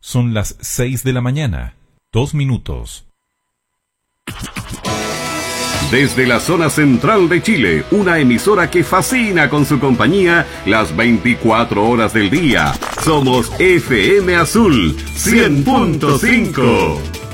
Son las 6 de la mañana, 2 minutos. Desde la zona central de Chile, una emisora que fascina con su compañía las 24 horas del día. Somos FM Azul 100.5.